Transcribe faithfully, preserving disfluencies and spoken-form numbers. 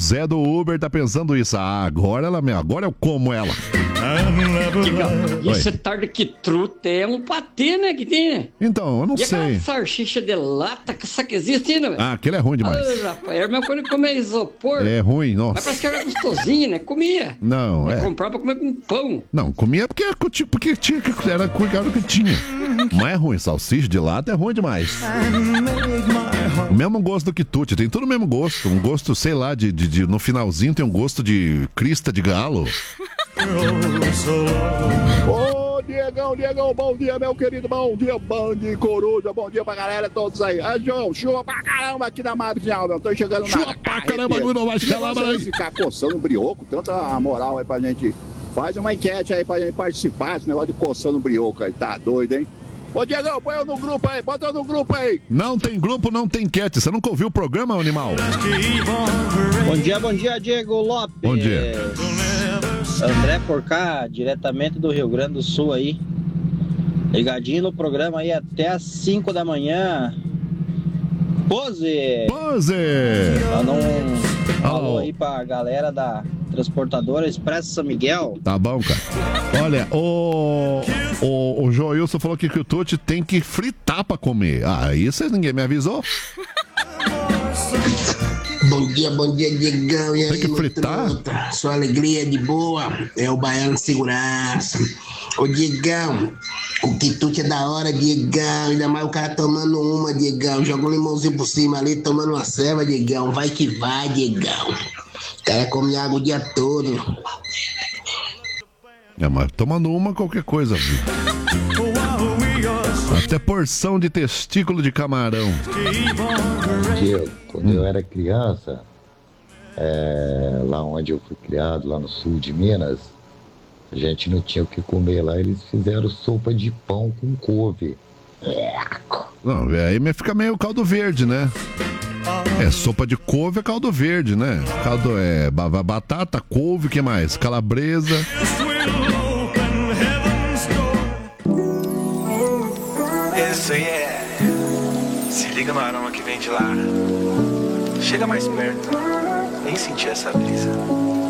Zé do Uber tá pensando isso. Ah, agora ela, agora eu como ela. E esse tarde que truta é um patê, né, que tem, né? Então, eu não e sei. E aquela salsicha de lata que só que existe, né, velho? Ah, aquele é ruim demais. Ah, rapaz, era a mesma coisa que comer isopor. É ruim, nossa. Mas parece que era gostosinho, né? Comia. Não, é. Comprava pra comer com pão. Não, comia porque, porque tinha que era cuidado que tinha. Mas é ruim, salsicha de lata é ruim demais. O mesmo gosto do quitute, tem tudo o mesmo gosto. Um gosto, sei lá, de, de, de no finalzinho tem um gosto de crista de galo. Ô, Diegão, Diegão, bom dia, meu querido, bom dia, Band Coruja, bom dia pra galera todos aí. Ah, João, chuva pra caramba aqui na marginal, meu, tô chegando chuva na... Chuva pra caramba, não vai chegar lá, mas... ficar coçando o brioco, tanta moral aí pra gente... Faz uma enquete aí pra gente participar, esse negócio de coçando o brioco aí, tá doido, hein? Ô, Diegão, põe eu no grupo aí, bota eu no grupo aí. Não tem grupo, não tem enquete. Você nunca ouviu o programa, animal? Bom dia, bom dia, Diego Lopes. Bom dia. André Porcá, diretamente do Rio Grande do Sul aí. Ligadinho no programa aí até às cinco da manhã. Pose! Pose! Manda um alô oh. aí pra galera da transportadora Expresso São Miguel. Tá bom, cara. Olha, o, o, o Joilson falou que, que o Tuti tem que fritar pra comer. Ah, isso ninguém me avisou. Bom dia, bom dia, Diegão. E aí, tem que fritar? Truta? Sua alegria de boa é o Baiano Segurança. Ô, Diegão, o quitute é da hora, Diegão. Ainda mais o cara tomando uma, Diegão. Joga um limãozinho por cima ali, tomando uma ceva, Diegão. Vai que vai, Diegão. O cara come água o dia todo. É, mas tomando uma, qualquer coisa, viu? Até porção de testículo de camarão. Diego, quando hum. eu era criança, é, lá onde eu fui criado, lá no sul de Minas, a gente não tinha o que comer lá, eles fizeram sopa de pão com couve. Não, aí fica meio caldo verde, né? É, sopa de couve é caldo verde, né? Caldo é batata, couve, o que mais? Calabresa. Isso aí é. Se liga no aroma que vem de lá. Chega mais perto. Nem sentir essa brisa.